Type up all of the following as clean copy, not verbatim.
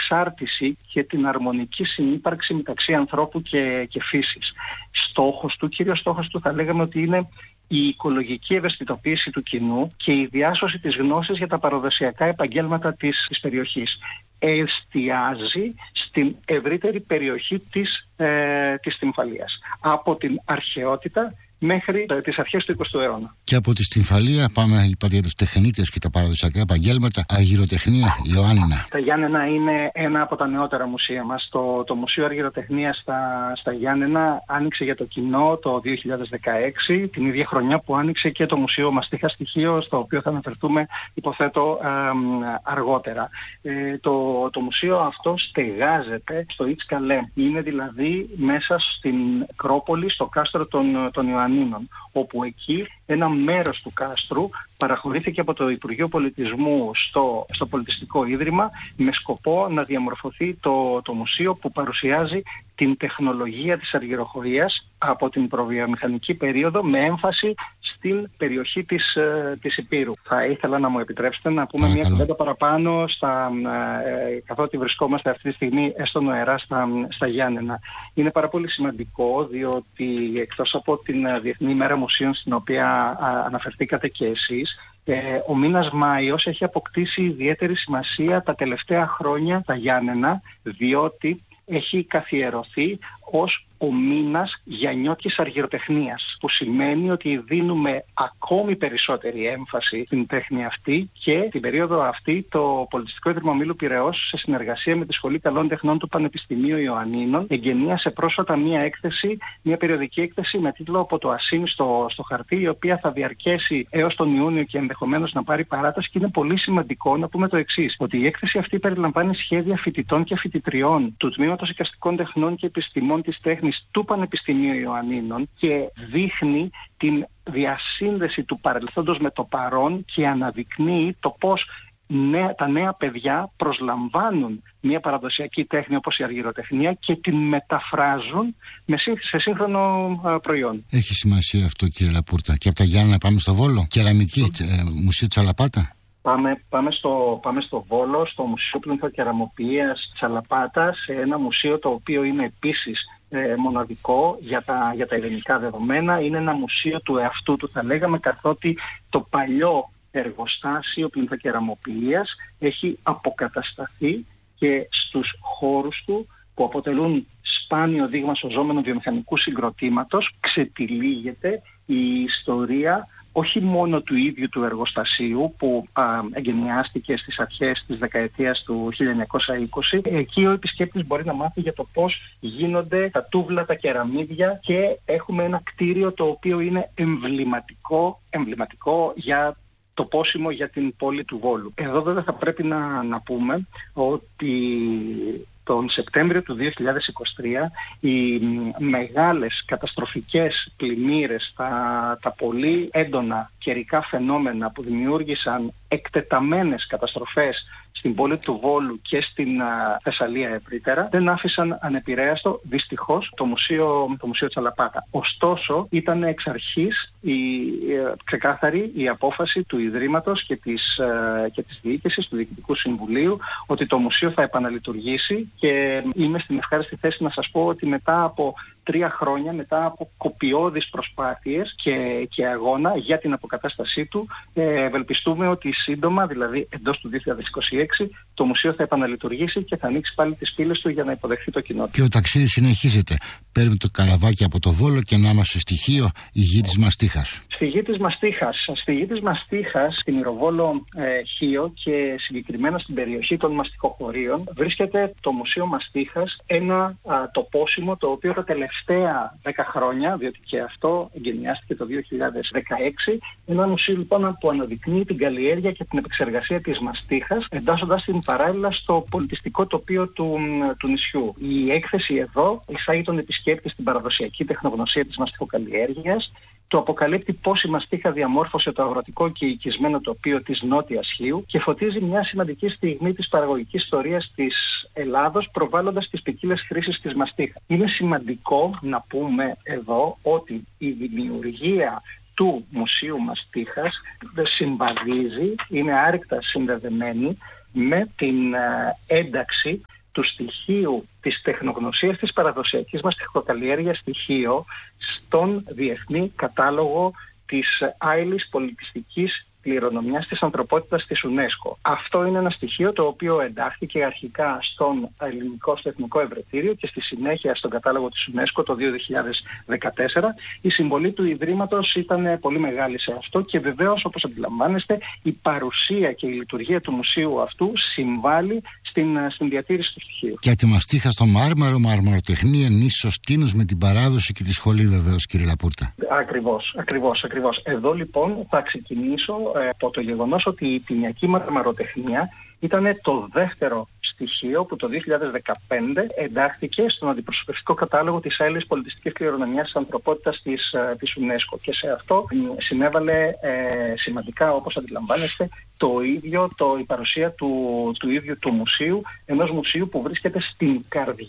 εξάρτηση και την αρμονική συνύπαρξη μεταξύ ανθρώπου και φύσης. Κύριος στόχος του θα λέγαμε ότι είναι η οικολογική ευαισθητοποίηση του κοινού και η διάσωση της γνώσης για τα παραδοσιακά επαγγέλματα της περιοχής. Εστιάζει στην ευρύτερη περιοχή της Στυμφαλίας, από την αρχαιότητα μέχρι τις αρχές του 20ου αιώνα. Και από τη Στυμφαλία πάμε, είπατε, για τους τεχνίτες και τα παραδοσιακά επαγγέλματα, Αργυροτεχνία Ιωάννινα. Τα Γιάννενα είναι ένα από τα νεότερα μουσεία μας. Το Μουσείο Αργυροτεχνίας στα Γιάννενα άνοιξε για το κοινό το 2016, την ίδια χρονιά που άνοιξε και το Μουσείο Μαστίχα Στοιχείο, στο οποίο θα αναφερθούμε, υποθέτω, αργότερα. Το μουσείο αυτό στεγάζεται στο Ιτσκαλέ. Είναι δηλαδή μέσα στην Ακρόπολη, στο κάστρο των Ιωαννίνων, όπου εκεί ένα μέρος του κάστρου παραχωρήθηκε από το Υπουργείο Πολιτισμού στο Πολιτιστικό Ίδρυμα με σκοπό να διαμορφωθεί το μουσείο που παρουσιάζει την τεχνολογία της αργυροχωρίας από την προβιομηχανική περίοδο με έμφαση στην περιοχή της Ηπείρου. Θα ήθελα να μου επιτρέψετε να πούμε μια κουβέντα παραπάνω καθότι βρισκόμαστε αυτή τη στιγμή έστω νοερά στα Γιάννενα. Είναι πάρα πολύ σημαντικό, διότι εκτός από την Διεθνή ημέρα μουσείων, στην οποία αναφερθήκατε και εσείς, ο μήνας Μάιος έχει αποκτήσει ιδιαίτερη σημασία τα τελευταία χρόνια τα Γιάννενα, διότι έχει καθιερωθεί ως ο μήνας Γιαννιώτικης Αργυροτεχνίας, που σημαίνει ότι δίνουμε ακόμη περισσότερη έμφαση στην τέχνη αυτή, και την περίοδο αυτή το Πολιτιστικό Ίδρυμα Ομίλου Πειραιώς, σε συνεργασία με τη Σχολή Καλών Τεχνών του Πανεπιστημίου Ιωαννίνων, εγκαινίασε πρόσφατα μια περιοδική έκθεση με τίτλο «Από το Ασίμ στο χαρτί», η οποία θα διαρκέσει έως τον Ιούνιο και ενδεχομένως να πάρει παράταση. Και είναι πολύ σημαντικό να πούμε το εξής, ότι η έκθεση αυτή περιλαμβάνει σχέδια φοιτητών και φοιτητριών του Τμήματος Εικαστικών Τεχνών και Επιστημών της Τέχνης του Πανεπιστημίου Ιωαννίνων και δείχνει την διασύνδεση του παρελθόντος με το παρόν και αναδεικνύει το πώς τα νέα παιδιά προσλαμβάνουν μια παραδοσιακή τέχνη όπως η αργυροτεχνία και την μεταφράζουν σε σύγχρονο προϊόν. Έχει σημασία αυτό, κύριε Λαπούρτα. Και από τα Γιάννενα πάμε στο Βόλο, κεραμική, Μουσείο Τσαλαπάτα. Πάμε στο Βόλο, στο Μουσείο Πλινθοκεραμοποιίας Τσαλαπάτα, σε ένα μουσείο το οποίο είναι επίσης μοναδικό για τα ελληνικά δεδομένα. Είναι ένα μουσείο του εαυτού του, θα λέγαμε, καθότι το παλιό εργοστάσιο πλινθοκεραμοποιίας έχει αποκατασταθεί και στους χώρους του, που αποτελούν σπάνιο δείγμα σωζόμενου βιομηχανικού συγκροτήματος, ξετυλίγεται η ιστορία όχι μόνο του ίδιου του εργοστασίου, που εγκαινιάστηκε στις αρχές της δεκαετίας του 1920. Εκεί ο επισκέπτης μπορεί να μάθει για το πώς γίνονται τα τούβλα, τα κεραμίδια, και έχουμε ένα κτίριο το οποίο είναι εμβληματικό για το πόσιμο για την πόλη του Βόλου. Εδώ βέβαια θα πρέπει να πούμε ότι τον Σεπτέμβριο του 2023 οι μεγάλες καταστροφικές πλημμύρες, τα πολύ έντονα καιρικά φαινόμενα που δημιούργησαν εκτεταμένες καταστροφές στην πόλη του Βόλου και στην Θεσσαλία ευρύτερα, δεν άφησαν ανεπηρέαστο δυστυχώς το Μουσείο Τσαλαπάτα. Ωστόσο ήταν εξ αρχής ξεκάθαρη η απόφαση του Ιδρύματος και της διοίκησης, του Διοικητικού Συμβουλίου, ότι το μουσείο θα επαναλειτουργήσει, και είμαι στην ευχάριστη θέση να σας πω ότι μετά από 3 χρόνια, μετά από κοπιώδεις προσπάθειες και αγώνα για την αποκατάστασή του, ευελπιστούμε ότι σύντομα, δηλαδή εντός του 2026, το μουσείο θα επαναλειτουργήσει και θα ανοίξει πάλι τις πύλες του για να υποδεχθεί το κοινό του. Και ο ταξίδι συνεχίζεται. Παίρνουμε το καλαβάκι από το Βόλο και να είμαστε στη Χίο, η γη της Μαστίχας. Στη γη της Μαστίχας, στην Ηροβόλο Χίο, και συγκεκριμένα στην περιοχή των Μαστιχοχωρίων, βρίσκεται το Μουσείο Μαστίχας, ένα τοπόσιμο το οποίο τα τελευταία 10 χρόνια, διότι και αυτό εγκαινιάστηκε το 2016, ένα μουσείο λοιπόν που αναδεικνύει την καλλιέργεια και την επεξεργασία της μαστίχας, εντάσσοντας την παράλληλα στο πολιτιστικό τοπίο του νησιού. Η έκθεση εδώ εισάγει τον επισκέπτη στην παραδοσιακή τεχνογνωσία της μαστιχοκαλλιέργειας, το αποκαλύπτει πώς η μαστίχα διαμόρφωσε το αγροτικό και οικισμένο τοπίο της Νότιας Χίου και φωτίζει μια σημαντική στιγμή της παραγωγικής ιστορίας της Ελλάδος, προβάλλοντας τις ποικίλες χρήσεις της μαστίχα. Είναι σημαντικό να πούμε εδώ ότι η δημιουργία του Μουσείου Μαστίχας συμβαδίζει, είναι άρρηκτα συνδεδεμένη με την ένταξη του στοιχείου της τεχνογνωσίας της παραδοσιακής μας τεχνοκαλλιέργειας στοιχείο στον Διεθνή Κατάλογο της άειλης πολιτιστικής κληρονομιάς της ανθρωπότητας της UNESCO. Αυτό είναι ένα στοιχείο το οποίο εντάχθηκε αρχικά στο Εθνικό Ευρετήριο και στη συνέχεια στον κατάλογο της UNESCO το 2014. Η συμβολή του Ιδρύματος ήταν πολύ μεγάλη σε αυτό και βεβαίως, όπως αντιλαμβάνεστε, η παρουσία και η λειτουργία του μουσείου αυτού συμβάλλει στην διατήρηση του στοιχείου. Και τη μαστίχα στο μάρμαρο, μαρμαροτεχνία, νήσος Τίνος με την παράδοση και τη σχολή βεβαίως, κύριε Λαπούρτα. Ακριβώς. Εδώ λοιπόν θα ξεκινήσω από το γεγονός ότι η ποινιακή μαρμαροτεχνία ήταν το δεύτερο στοιχείο που το 2015 εντάχθηκε στον αντιπροσωπευτικό κατάλογο της άειλης πολιτιστικής κληρονομιάς της ανθρωπότητας της UNESCO και σε αυτό συνέβαλε σημαντικά, όπως αντιλαμβάνεστε, η παρουσία του ίδιου του μουσείου, ενός μουσείου που βρίσκεται στην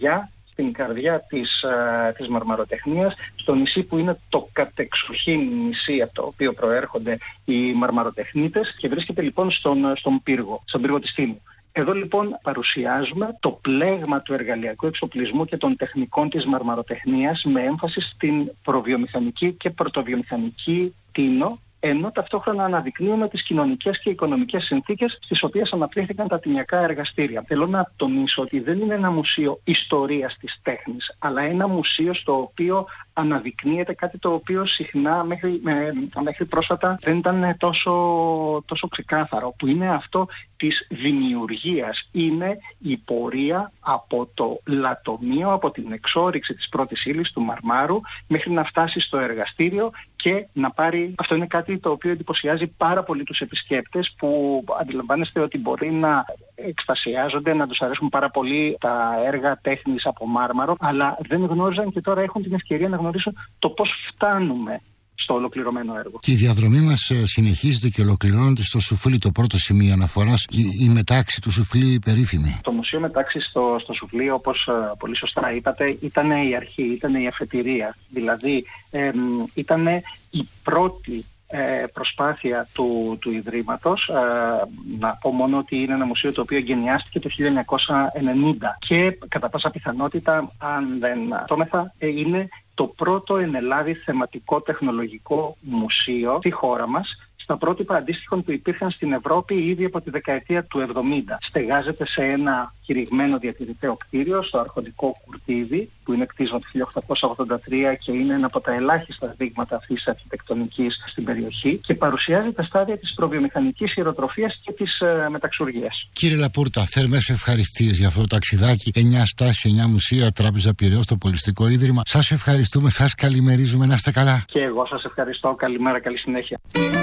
καρδιά της μαρμαροτεχνίας, στο νησί που είναι το κατεξοχήν νησί από το οποίο προέρχονται οι μαρμαροτεχνίτες και βρίσκεται λοιπόν στον πύργο της Τίνου. Εδώ λοιπόν παρουσιάζουμε το πλέγμα του εργαλειακού εξοπλισμού και των τεχνικών της μαρμαροτεχνίας με έμφαση στην προβιομηχανική και πρωτοβιομηχανική Τίνο, ενώ ταυτόχρονα αναδεικνύουμε τις κοινωνικές και οικονομικές συνθήκες στις οποίες αναπτύχθηκαν τα τινιακά εργαστήρια. Θέλω να τονίσω ότι δεν είναι ένα μουσείο ιστορίας της τέχνης, αλλά ένα μουσείο στο οποίο αναδεικνύεται κάτι το οποίο συχνά μέχρι πρόσφατα δεν ήταν τόσο ξεκάθαρο, που είναι αυτό της δημιουργίας. Είναι η πορεία από το λατομείο, από την εξόρυξη της πρώτης ύλης του μαρμάρου μέχρι να φτάσει στο εργαστήριο και να πάρει. Αυτό είναι κάτι το οποίο εντυπωσιάζει πάρα πολύ τους επισκέπτες, που αντιλαμβάνεστε ότι μπορεί να εκστασιάζονται, να τους αρέσουν πάρα πολύ τα έργα τέχνης από μάρμαρο, αλλά δεν γνώριζαν και τώρα έχουν την ευκαιρία να γνωρίσουν το πώς φτάνουμε στο ολοκληρωμένο έργο. Και η διαδρομή μας συνεχίζεται και ολοκληρώνεται στο Σουφλί, το πρώτο σημείο αναφοράς, η μετάξη του Σουφλί περίφημη. Το Μουσείο Μετάξης στο Σουφλί, όπως πολύ σωστά είπατε, ήταν η αρχή, ήταν η αφετηρία. Δηλαδή ήταν η πρώτη προσπάθεια του Ιδρύματος. Να πω μόνο ότι είναι ένα μουσείο το οποίο εγκαινιάστηκε το 1990 και κατά πάσα πιθανότητα, αν δεν τόμεθα, είναι το πρώτο εν Ελλάδη θεματικό τεχνολογικό μουσείο στη χώρα μας, στα πρότυπα αντίστοιχων που υπήρχαν στην Ευρώπη ήδη από τη δεκαετία του 70. Στεγάζεται σε ένα κηρυγμένο διατηρηταίο κτίριο στο αρχοντικό Κουρτίδι, που είναι κτίσμα του 1883 και είναι ένα από τα ελάχιστα δείγματα αυτής της αρχιτεκτονικής στην περιοχή και παρουσιάζει τα στάδια της προβιομηχανικής ιεροτροφίας και της μεταξουργίας. Κύριε Λαπούρτα, θερμές ευχαριστίες για αυτό το ταξιδάκι. 9 στάσεις, 9 μουσεία, Τράπεζα Πειραιώς, το Πολιστικό Ίδρυμα. Σας ευχαριστούμε, σας καλημερίζουμε, να είστε καλά. Και εγώ σας ευχαριστώ. Καλημέρα, καλή συνέχεια.